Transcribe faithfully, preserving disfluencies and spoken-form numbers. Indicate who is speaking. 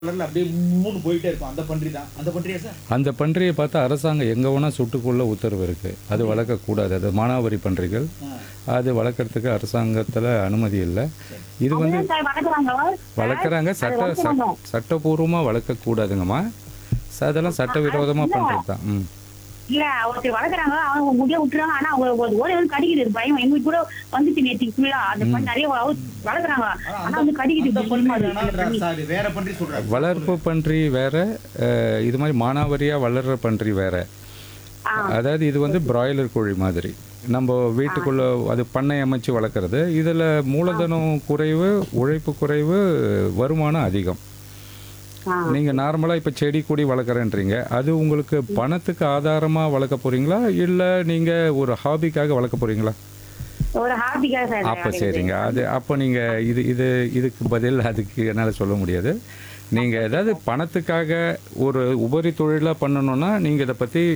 Speaker 1: கலர்ல அப்படியே மூணு போயிட்டே இருக்கும். அந்த பன்றி தான். அந்த பன்றியா சார்?
Speaker 2: அந்த பன்றியை பார்த்தா அரசாங்கம் எங்கே வேணால் சுட்டுக்கொள்ள உத்தரவு இருக்குது. அது வளர்க்கக்கூடாது. அது மானாவாரி பன்றிகள்.
Speaker 1: ஆ.
Speaker 2: அது வளர்க்குறதுக்கு அரசாங்கத்தில் அனுமதி இல்லை. இது வந்து
Speaker 3: அதுதான் சார் வளர்க்குறாங்க.
Speaker 2: வளர்க்குறாங்க.
Speaker 3: அது
Speaker 2: சட்ட
Speaker 3: வளர்க்குறாங்க.
Speaker 2: சட் சட்டபூர்வமாக வளர்க்கக்கூடாதுங்கம்மா. ச- அதெல்லாம் சட்டவிரோதமாக
Speaker 3: இல்ல.
Speaker 2: பண்ணுறது தான். ம்
Speaker 3: இல்ல ஒருத்தர் வளர்க்குறாங்க. அவங்க முடிய விட்டுறாங்க. ஆனா அவங்க ஒரு ஓடி வந்து கடிக்குது பயம். எங்களுக்கு கூட வந்துச்சு நேற்றுக்கு ஃபுல்லா. அந்த பண்ணி நிறைய வள- வளர்க்குறாங்க.
Speaker 1: ஆனா
Speaker 3: ஆனா
Speaker 1: அந்த
Speaker 3: வந்து கடிக்குது
Speaker 1: அந்த பன்றி
Speaker 3: பயமா இருக்கு.
Speaker 1: வேணான்றாரு சார். வேற பன்றி சொல்றாரு.
Speaker 2: வளர்ப்பு பன்றி வேற, அஹ், இது மாதிரி மானாவாரியாக வளர்கிற பன்றி வேற.
Speaker 3: ஆ.
Speaker 2: அதாவது இது வந்து பிராய்லர் கோழி மாதிரி நம்ம வீட்டுக்குள்ளே அது பண்ணை அமைச்சு வளர்க்குறது. இதில் மூலதனம் குறைவு, உழைப்பு குறைவு, வருமானம் அதிகம்.
Speaker 3: ஆ.
Speaker 2: நீங்கள் நார்மலாக இப்போ செடி கொடி வளர்க்குறேன்றீங்க. அது உங்களுக்கு பணத்துக்கு ஆதாரமாக வளர்க்க போகிறீங்களா, இல்லை நீங்கள் ஒரு ஹாபிக்காக வளர்க்க போகிறீங்களா?
Speaker 3: ஒரு ஹாபிக்காக சார்
Speaker 2: அப்போ
Speaker 3: வளர்க்குறது.
Speaker 2: சரிங்க. அது அப்போ நீங்கள் இது இது இதுக்கு பதில் அதுக்கு என்னால் சொல்ல முடியாது. நீங்கள் ஏதாவது பணத்துக்காக ஒரு உபரி தொழிலாக பண்ணணுன்னா நீங்கள் இதை பற்றி